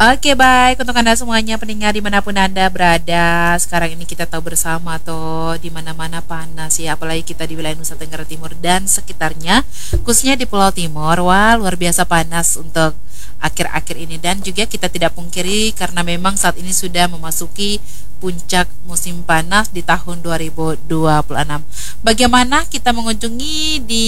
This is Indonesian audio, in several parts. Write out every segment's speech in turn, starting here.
Oke, baik untuk Anda semuanya pendengar dimanapun Anda berada. Sekarang ini kita tahu bersama toh di mana-mana panas ya, apalagi kita di wilayah Nusa Tenggara Timur dan sekitarnya, khususnya di Pulau Timur. Wah, luar biasa panas untuk akhir-akhir ini, dan juga kita tidak pungkiri karena memang saat ini sudah memasuki puncak musim panas di tahun 2026. Bagaimana kita mengunjungi di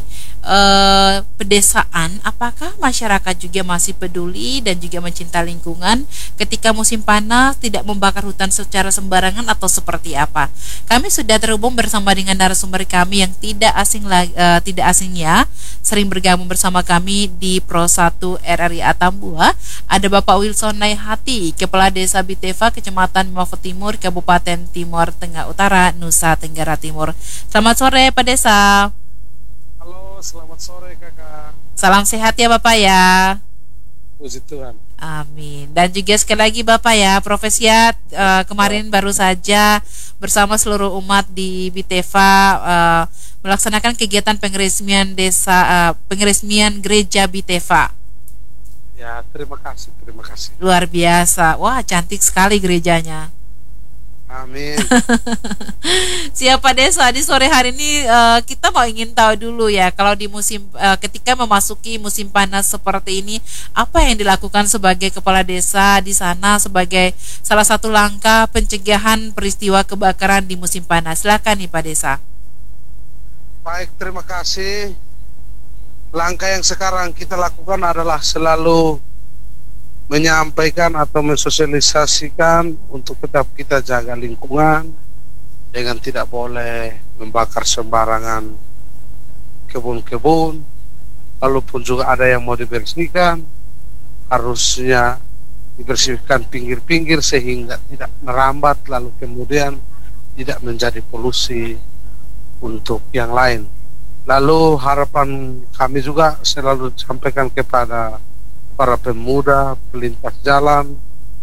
pedesaan, apakah masyarakat juga masih peduli dan juga mencinta lingkungan ketika musim panas, tidak membakar hutan secara sembarangan atau seperti apa? Kami sudah terhubung bersama dengan narasumber kami yang tidak asing ya, sering bergabung bersama kami di Pro 1 RRI Atambua. Ada Bapak Wilson Naihati, Kepala Desa Biteva, Kecamatan Mafut Timur, Kabupaten Timur Tengah Utara, Nusa Tenggara Timur. Selamat sore Pak Desa. Halo, selamat sore kakak. Salam sehat ya Bapak ya. Puji Tuhan. Amin. Dan juga sekali lagi Bapak ya, Profesiat kemarin baru saja bersama seluruh umat di Biteva melaksanakan kegiatan pengeresmian pengeresmian gereja Biteva. Ya, terima kasih, terima kasih. Luar biasa. Wah, cantik sekali gerejanya. Amin. Siapa Desa, di sore hari ini kita ingin tahu dulu ya, kalau di ketika memasuki musim panas seperti ini, apa yang dilakukan sebagai kepala desa di sana sebagai salah satu langkah pencegahan peristiwa kebakaran di musim panas? Silakan nih Pak Desa. Baik, terima kasih. Langkah yang sekarang kita lakukan adalah selalu menyampaikan atau mensosialisasikan untuk tetap kita jaga lingkungan dengan tidak boleh membakar sembarangan kebun-kebun. Walaupun juga ada yang mau dibersihkan, harusnya dibersihkan pinggir-pinggir sehingga tidak merambat lalu kemudian tidak menjadi polusi untuk yang lain. Lalu harapan kami juga selalu disampaikan kepada para pemuda pelintas jalan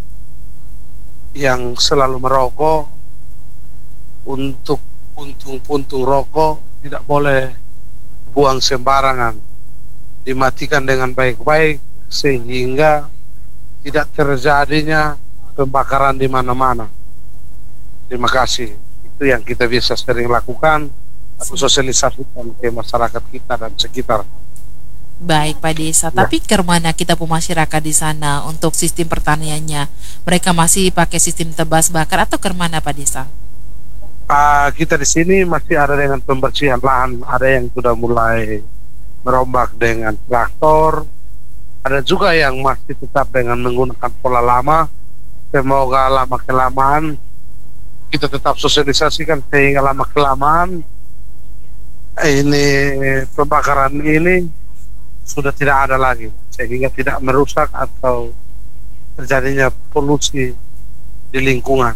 yang selalu merokok, untuk puntung-puntung rokok tidak boleh buang sembarangan, dimatikan dengan baik-baik sehingga tidak terjadinya pembakaran di mana-mana. Terima kasih. Itu yang kita bisa sering lakukan atau sosialisasikan ke masyarakat kita dan sekitar. Baik Pak Desa, tapi kemana kita pun masyarakat di sana untuk sistem pertaniannya? Mereka masih pakai sistem tebas bakar atau kemana Pak Desa? Kita di sini masih ada dengan pembersihan lahan, ada yang sudah mulai merombak dengan traktor, ada juga yang masih tetap dengan menggunakan pola lama. Semoga lama kelamaan kita tetap sosialisasikan sehingga lama kelamaan ini pembakaran ini sudah tidak ada lagi, sehingga tidak merusak atau terjadinya polusi di lingkungan.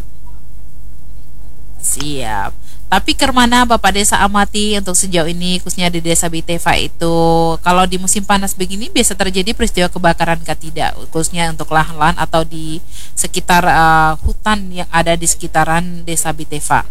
Siap. Tapi kemana Bapak Desa amati untuk sejauh ini, khususnya di Desa Biteva itu, kalau di musim panas begini biasa terjadi peristiwa kebakaran kah tidak, khususnya untuk lahan-lahan atau di sekitar hutan yang ada di sekitaran Desa Biteva?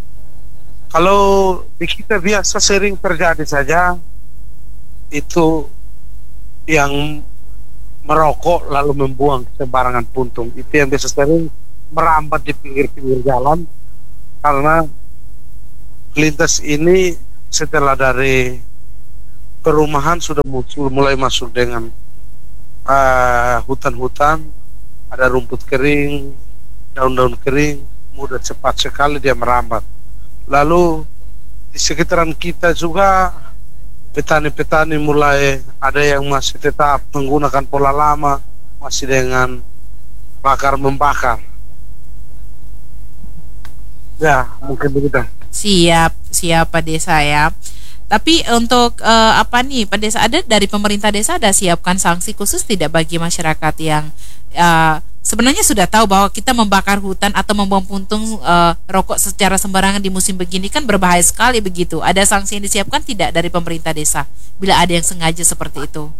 Kalau di kita biasa sering terjadi saja itu yang merokok lalu membuang sembarangan puntung, itu yang biasa sering merambat di pinggir-pinggir jalan, karena lintas ini setelah dari perumahan sudah mulai masuk dengan hutan-hutan, ada rumput kering, daun-daun kering, mudah cepat sekali dia merambat. Lalu di sekitaran kita juga petani-petani mulai ada yang masih tetap menggunakan pola lama, masih dengan bakar-membakar. Ya, mungkin begitu. Siap, siap Pak Desa ya. Tapi untuk apa nih Pak Desa, ada dari pemerintah desa ada siapkan sanksi khusus tidak bagi masyarakat yang sebenarnya sudah tahu bahwa kita membakar hutan atau membuang puntung rokok secara sembarangan di musim begini kan berbahaya sekali begitu. Ada sanksi yang disiapkan tidak dari pemerintah desa bila ada yang sengaja seperti itu?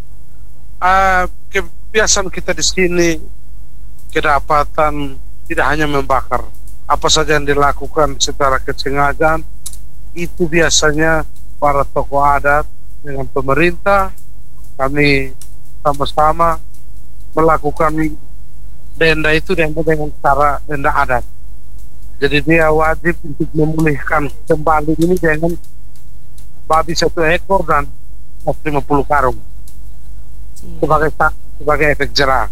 Kebiasaan kita di sini kedapatan tidak hanya membakar, apa saja yang dilakukan secara kesengajaan itu biasanya para tokoh adat dengan pemerintah, kami sama-sama melakukan denda itu dengan cara denda adat. Jadi dia wajib untuk memulihkan kembali ini dengan babi 1 ekor dan 50 karung sebagai efek jerah.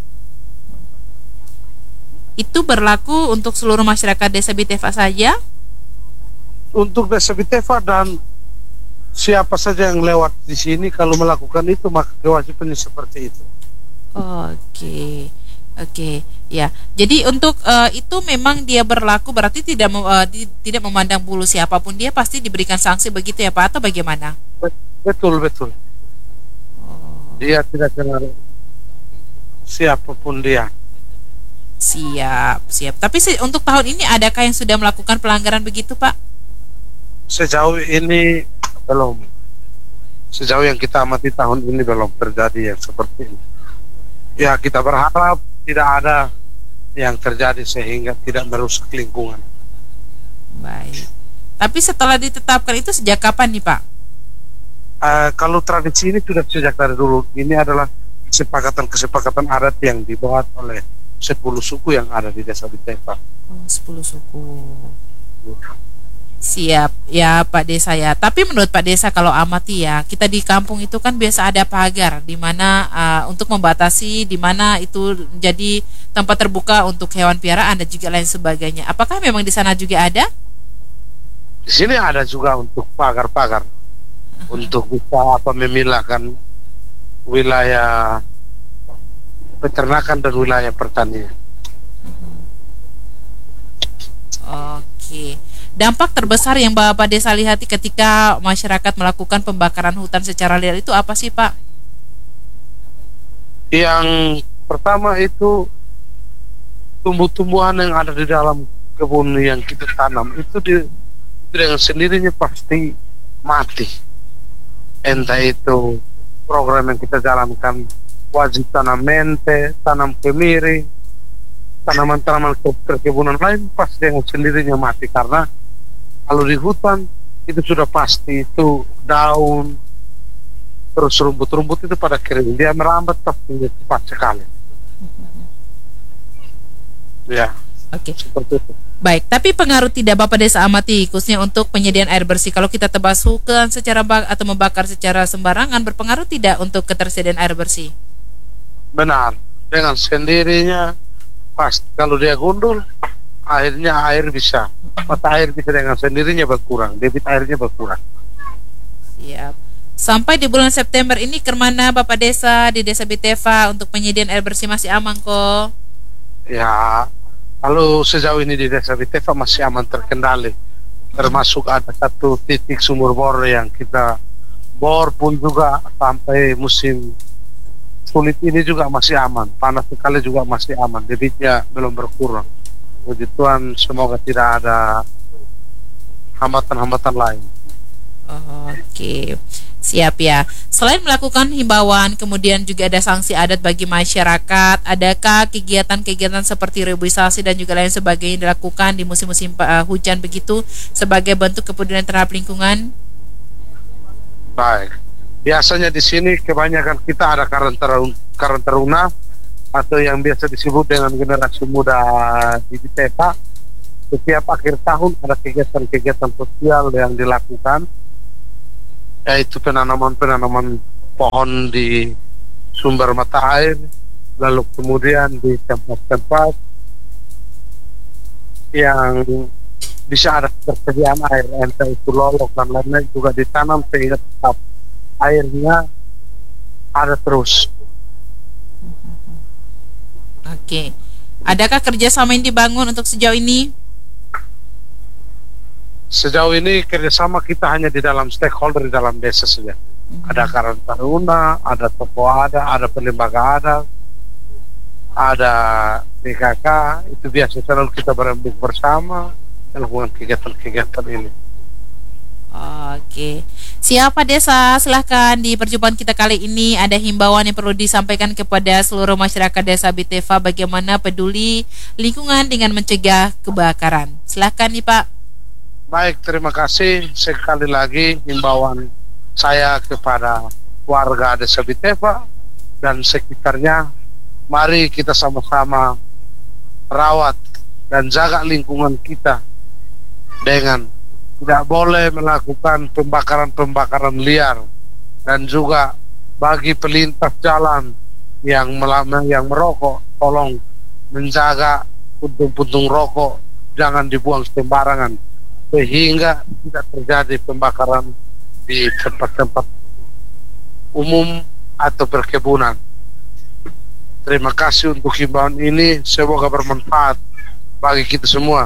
Itu berlaku untuk seluruh masyarakat desa Bitefa saja? Untuk desa Bitefa dan siapa saja yang lewat di sini kalau melakukan itu maka kewajibannya seperti itu. Oke. Oke, ya. Jadi untuk itu memang dia berlaku berarti tidak memandang bulu siapapun dia pasti diberikan sanksi begitu ya Pak atau bagaimana? Betul. Dia tidak kenal siapapun dia. Siap. Tapi untuk tahun ini adakah yang sudah melakukan pelanggaran begitu Pak? Sejauh ini belum. Sejauh yang kita amati tahun ini belum terjadi yang seperti ini. Ya kita berharap tidak ada yang terjadi sehingga tidak merusak lingkungan. Baik. Tapi setelah ditetapkan itu sejak kapan nih Pak? Kalau tradisi ini sudah sejak dari dulu. Ini adalah kesepakatan adat yang dibuat oleh 10 suku yang ada di desa Bitefa. 10 suku. Siap ya Pak Desa ya. Tapi menurut Pak Desa kalau amati ya, kita di kampung itu kan biasa ada pagar di mana untuk membatasi di mana itu jadi tempat terbuka untuk hewan piaraan dan juga lain sebagainya. Apakah memang di sana juga ada? Di sini ada juga untuk pagar-pagar untuk bisa memilahkan wilayah peternakan dan wilayah pertanian. Oke. Dampak terbesar yang Bapak Desa lihat ketika masyarakat melakukan pembakaran hutan secara liar itu apa sih Pak? Yang pertama itu tumbuh-tumbuhan yang ada di dalam kebun yang kita tanam itu dengan sendirinya pasti mati. Entah itu program yang kita jalankan wajib tanam mente, tanam kemiri, tanaman-tanaman perkebunan lain pasti dengan sendirinya mati karena kalau di hutan itu sudah pasti itu daun terus rumput-rumput itu pada kering, dia merambat tapi cepat sekali. Ya. Oke. Seperti itu. Baik, tapi pengaruh tidak Bapak Desa amati khususnya untuk penyediaan air bersih kalau kita tebas hutan secara atau membakar secara sembarangan berpengaruh tidak untuk ketersediaan air bersih? Benar, dengan sendirinya pasti kalau dia gundul akhirnya mata air bisa dengan sendirinya berkurang, debit airnya berkurang. Siap. Sampai di bulan September ini kemana Bapak Desa di Desa Bitefa untuk penyediaan air bersih masih aman kok? Ya, kalau sejauh ini di Desa Bitefa masih aman terkendali. Termasuk ada satu titik sumur bor yang kita bor pun juga sampai musim sulit ini juga masih aman. Panas sekali juga masih aman, debitnya belum berkurang. Puji Tuhan, semoga tidak ada hambatan-hambatan lain. Oke, siap ya. Selain melakukan himbauan, kemudian juga ada sanksi adat bagi masyarakat. Adakah kegiatan-kegiatan seperti reboisasi dan juga lain sebagainya dilakukan di musim-musim hujan begitu sebagai bentuk kepedulian terhadap lingkungan? Baik. Biasanya di sini kebanyakan kita ada Karang Taruna atau yang biasa disebut dengan generasi muda di Bitefa. Setiap akhir tahun ada kegiatan-kegiatan sosial yang dilakukan, yaitu penanaman pohon di sumber mata air, lalu kemudian di tempat-tempat yang bisa ada ketersediaan air, entah itu lolok dan lain-lain juga ditanam sehingga tetap airnya ada terus. Oke. Adakah kerjasama yang dibangun untuk sejauh ini? Sejauh ini kerjasama kita hanya di dalam stakeholder di dalam desa saja. Ada Karang Taruna, ada Tokoh ada Pelimbaga ada PKK. Itu biasa selalu kita berembuk bersama melakukan kegiatan-kegiatan ini. Oke. Siapa Desa, silahkan di perjumpaan kita kali ini ada himbauan yang perlu disampaikan kepada seluruh masyarakat Desa Bitefa bagaimana peduli lingkungan dengan mencegah kebakaran. Silahkan nih Pak. Baik, terima kasih sekali lagi himbauan saya kepada warga Desa Bitefa dan sekitarnya Mari kita sama-sama rawat dan jaga lingkungan kita dengan tidak boleh melakukan pembakaran-pembakaran liar, dan juga bagi pelintas jalan yang merokok, tolong menjaga puntung-puntung rokok jangan dibuang sembarangan sehingga tidak terjadi pembakaran di tempat-tempat umum atau perkebunan. Terima kasih untuk himbauan ini, semoga bermanfaat bagi kita semua.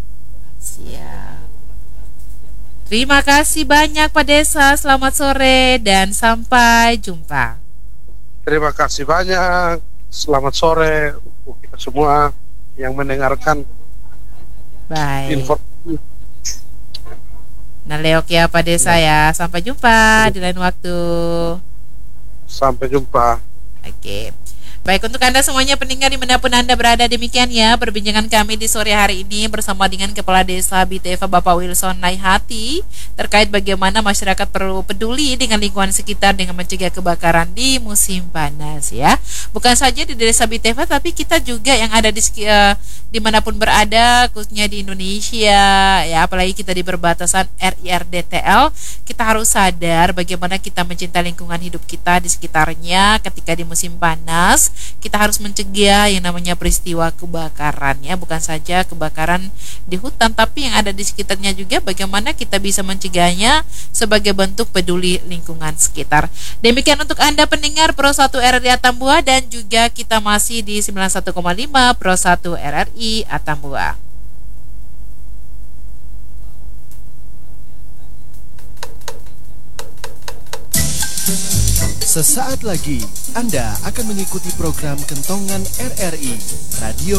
Siap. Terima kasih banyak Pak Desa, selamat sore dan sampai jumpa. Terima kasih banyak, selamat sore untuk kita semua yang mendengarkan informasi. Nah, leok ya Pak Desa ya, sampai jumpa di lain waktu. Sampai jumpa. Oke. Baik, untuk Anda semuanya pendengar dimanapun Anda berada, demikian ya perbincangan kami di sore hari ini bersama dengan Kepala Desa Biteva Bapak Wilson Naihati terkait bagaimana masyarakat perlu peduli dengan lingkungan sekitar dengan mencegah kebakaran di musim panas ya. Bukan saja di Desa Biteva, tapi kita juga yang ada di dimanapun berada, khususnya di Indonesia ya, apalagi kita di perbatasan RIRDTL, kita harus sadar bagaimana kita mencintai lingkungan hidup kita di sekitarnya ketika di musim panas. Kita harus mencegah yang namanya peristiwa kebakaran ya, bukan saja kebakaran di hutan tapi yang ada di sekitarnya juga, bagaimana kita bisa mencegahnya sebagai bentuk peduli lingkungan sekitar. Demikian untuk Anda pendengar Pro 1 RRI Atambua, dan juga kita masih di 91,5 Pro 1 RRI Atambua. Sesaat lagi Anda akan mengikuti program Kentongan RRI Radio